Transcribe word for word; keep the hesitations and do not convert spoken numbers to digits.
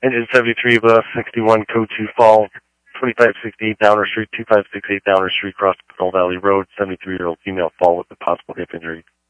Engine seventy-three, bus sixty-one, code two fall, twenty-five sixty-eight Downer Street, two five six eight Downer Street, across Pearl Valley Road, seventy-three-year-old female fall with a possible hip injury.